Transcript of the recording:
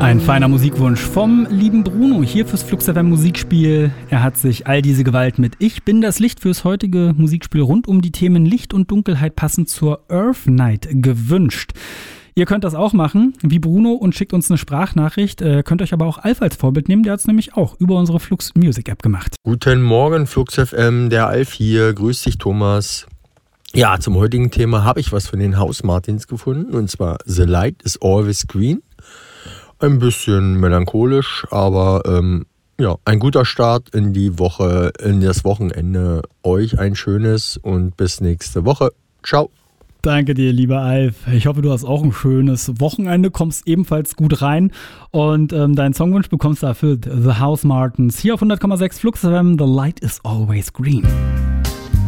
Ein feiner Musikwunsch vom lieben Bruno hier fürs Flux FM Musikspiel. Er hat sich all diese Gewalt mit Ich bin das Licht fürs heutige Musikspiel rund um die Themen Licht und Dunkelheit passend zur Earth Night gewünscht. Ihr könnt das auch machen, wie Bruno, und schickt uns eine Sprachnachricht. Könnt euch aber auch Alf als Vorbild nehmen, der hat es nämlich auch über unsere Flux Music App gemacht. Guten Morgen, Flux FM, der Alf hier. Grüß dich, Thomas. Ja, zum heutigen Thema habe ich was von den House Martins gefunden, und zwar The Light is Always Green. Ein bisschen melancholisch, aber ein guter Start in die Woche, in das Wochenende. Euch ein schönes und bis nächste Woche. Ciao. Danke dir, lieber Alf. Ich hoffe, du hast auch ein schönes Wochenende, kommst ebenfalls gut rein und deinen Songwunsch bekommst du dafür The House Martins. Hier auf 100,6 Flux FM, The Light is Always Green.